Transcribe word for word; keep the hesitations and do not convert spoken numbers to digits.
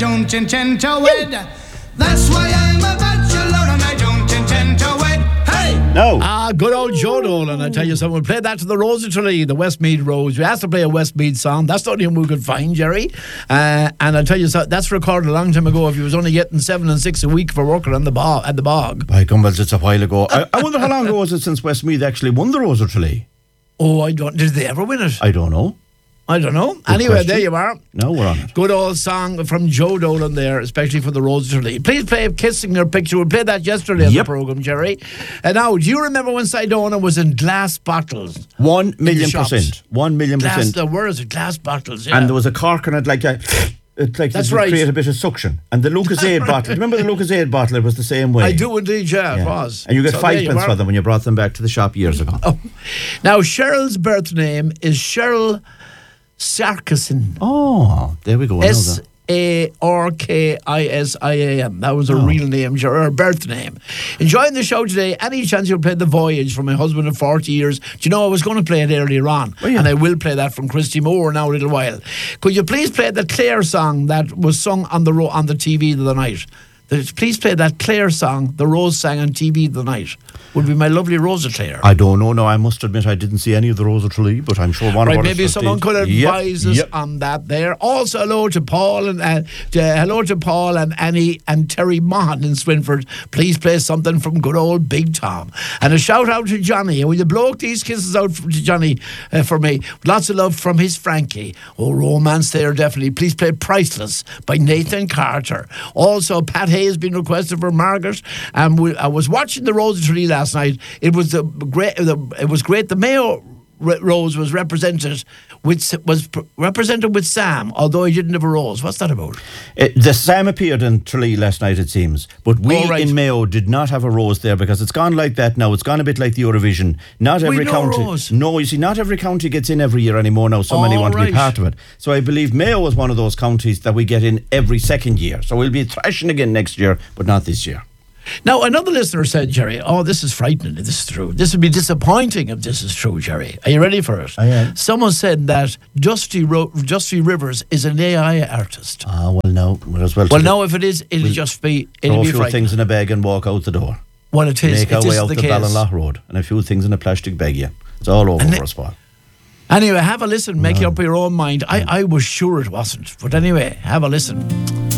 don't intend to wed. That's why I'm a bachelor and I don't intend to wed. Hey! No. Ah, good old Joe Dolan. I tell you something. We played that to the Rose of Tralee, the Westmead Rose. We asked to play a Westmead song. That's the only one we could find, Jerry. Uh, and I tell you, so, that's recorded a long time ago. If you was only getting seven and six a week for working on the bog, at the bog. By Gumbels, it's a while ago. I, I wonder how long ago was it since Westmeath actually won the Rose of Tralee? Oh, I don't. Did they ever win it? I don't know. I don't know. Good anyway, question. there you are. No, we're on it. Good old song from Joe Dolan there, especially for the Rose of Tralee. Please play Kissing Your Picture. We played that yesterday on Yep. the programme, Jerry. And now, do you remember when Sidona was in glass bottles? One million shops. percent. One million Glass, percent. the words of glass bottles, yeah. And there was a cork on it like a... It's like That's this would right. create a bit of suction. And the Lucas Aid bottle, remember the Lucas Aid bottle? It was the same way. I do indeed, yeah, Yeah. it was. And you get So five there you pence are. for them when you brought them back to the shop years ago. Oh. Now, Cheryl's birth name is Cheryl Sarkison. Oh, there we go. I know S that. A R K I S I A M. That was her Oh. real name, her birth name. Enjoying the show today. Any chance you'll play The Voyage from my husband of forty years? Do you know I was going to play it earlier on? Oh, yeah. And I will play that from Christy Moore now a little while. Could you please play the Claire song that was sung on the ro- on the T V the other night? The, please play that Claire song, the Rose sang on T V the other night. Would be my lovely Rosa Claire. I don't know. No, I must admit I didn't see any of the Rose of Tralee, but I'm sure one Right, of our maybe listeners someone did. could Yep, advise us yep. on that there. Also, hello to Paul and uh, to, hello to Paul and Annie and Terry Mahan in Swinford. Please play something from good old Big Tom. And a shout out to Johnny. And will you blow these kisses out for, to Johnny uh, for me? Lots of love from his Frankie. Oh, romance there, definitely. Please play Priceless by Nathan Carter. Also, Pat Hay has been requested for Margaret. And we, I was watching the Rose of Tralee last night. It was the great. The, it was great. The Mayo Rose was represented with was pr- represented with Sam, although he didn't have a rose. What's that about? Uh, the Sam appeared in Tralee last night, it seems. But we Oh, right. in Mayo did not have a rose there because it's gone like that now. It's gone a bit like the Eurovision. Not every no county. rose. No, you see, not every county gets in every year anymore now. So many Oh, want to right. be part of it. So I believe Mayo is one of those counties that we get in every second year. So we'll be thrashing again next year, but not this year. Now, another listener said, Jerry, oh, this is frightening if this is true. This would be disappointing if this is true, Jerry. Are you ready for it? I am. Someone said that Dusty, Ro- Dusty Rivers is an A I artist. Ah, well, no. We're as well. Well, to no, if it is, it'll We'll just be, throw it'll a be few frightening. things in a bag and walk out the door. Well, it is. Make If our this way is out the the case. Ballinlough Road. And a few things in a plastic bag, yeah. It's all over And for it- us, Paul. Anyway, have a listen. Make it up your own mind. I, I was sure it wasn't. But anyway, have a listen.